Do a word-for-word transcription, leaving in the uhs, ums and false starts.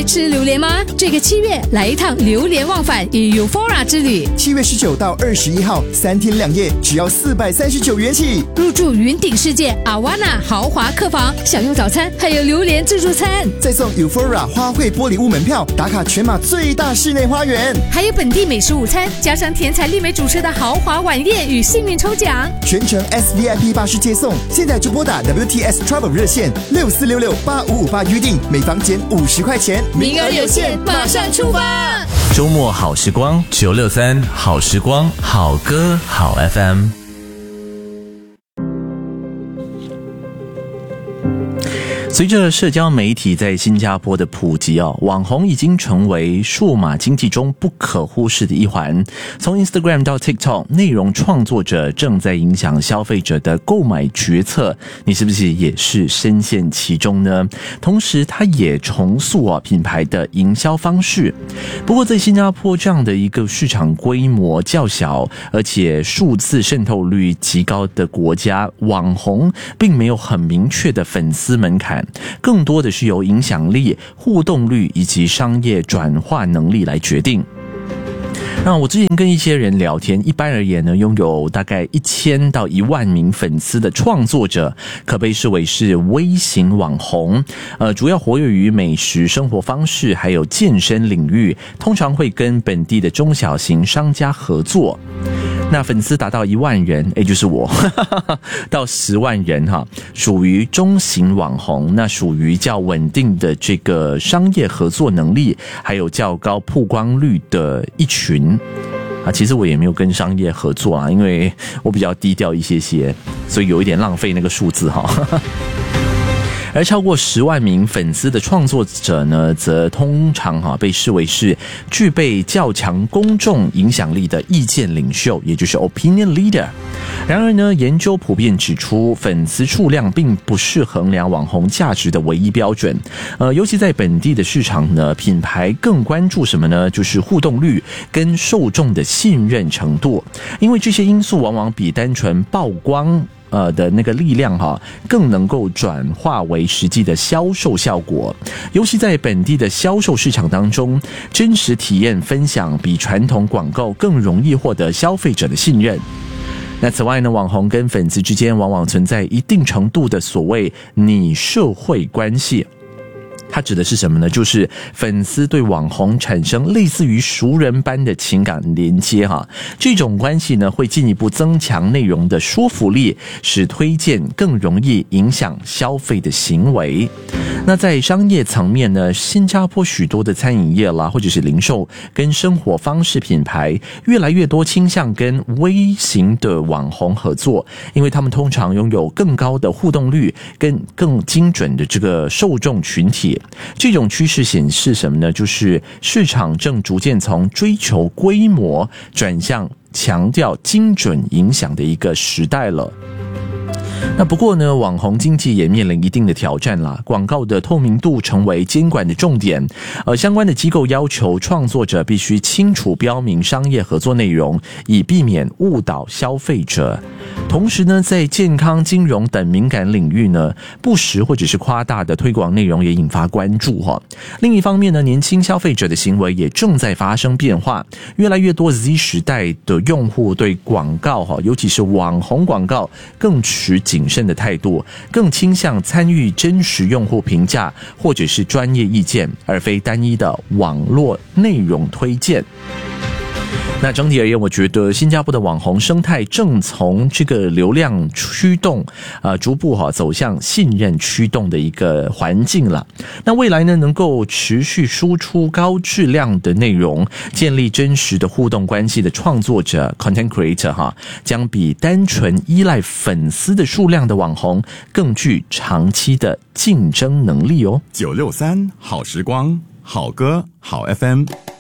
来吃榴莲吗？这个七月来一趟榴莲忘返与 Euphora 之旅。 七月十九到二十一号，三天两夜，只要四百三十九元起。 入住云顶世界阿瓦纳豪华客房，享用早餐，还有榴莲自助餐， 再送 Euphora 花卉玻璃屋门票，打卡全马最大室内花园， 还有本地美食午餐，加上甜彩丽美主持的豪华晚宴与幸运抽奖， 全程 S V I P 巴士接送。现在就拨打 W T S Travel 热线六四六六八五五八预定，每房减五十块钱， 名额有限，马上出发！ 周末好时光，九六三好时光，好歌好 F M。随着社交媒体在新加坡的普及哦，网红已经成为数码经济中不可忽视的一环。从 Instagram 到 TikTok， 内容创作者正在影响消费者的购买决策，你是不是也是深陷其中呢？同时，它也重塑啊品牌的营销方式。不过，在新加坡这样的一个市场规模较小，而且数字渗透率极高的国家，网红并没有很明确的粉丝门槛。更多的是由影响力、互动率以及商业转化能力来决定。那我之前跟一些人聊天，一般而言呢，拥有大概一千到一万名粉丝的创作者，可被视为是微型网红。呃，主要活跃于美食、生活方式还有健身领域，通常会跟本地的中小型商家合作。那粉丝达到一万人，也就是我到十万人哈，属于中型网红，那属于较稳定的这个商业合作能力，还有较高曝光率的一群啊。其实我也没有跟商业合作啊，因为我比较低调一些些，所以有一点浪费那个数字哈。而超过十万名粉丝的创作者呢，则通常哈被视为是具备较强公众影响力的意见领袖，也就是 opinion leader。然而呢，研究普遍指出，粉丝数量并不是衡量网红价值的唯一标准。呃，尤其在本地的市场呢，品牌更关注什么呢？就是互动率跟受众的信任程度，因为这些因素往往比单纯曝光呃的那个力量哈，更能够转化为实际的销售效果。尤其在本地的销售市场当中，真实体验分享比传统广告更容易获得消费者的信任。那此外呢，网红跟粉丝之间往往存在一定程度的所谓拟社会关系。它指的是什么呢？就是粉丝对网红产生类似于熟人般的情感连接哈，这种关系呢会进一步增强内容的说服力，使推荐更容易影响消费的行为。那在商业层面呢，新加坡许多的餐饮业啦，或者是零售跟生活方式品牌，越来越多倾向跟微型的网红合作，因为他们通常拥有更高的互动率，跟更精准的这个受众群体。这种趋势显示什么呢？就是市场正逐渐从追求规模转向强调精准影响的一个时代了。那不过呢，网红经济也面临一定的挑战啦。广告的透明度成为监管的重点，而相关的机构要求创作者必须清楚标明商业合作内容，以避免误导消费者。同时呢，在健康、金融等敏感领域呢，不实或者是夸大的推广内容也引发关注哈。另一方面呢，年轻消费者的行为也正在发生变化，越来越多 Z 时代的用户对广告哈，尤其是网红广告更持谨慎的态度，更倾向参与真实用户评价或者是专业意见，而非单一的网络内容推荐。那整体而言，我觉得新加坡的网红生态正从这个流量驱动，呃，逐步哈走向信任驱动的一个环境了。那未来呢，能够持续输出高质量的内容，建立真实的互动关系的创作者 （content creator） 哈，将比单纯依赖粉丝的数量的网红更具长期的竞争能力哦。 九六三好时光，好歌好 F M。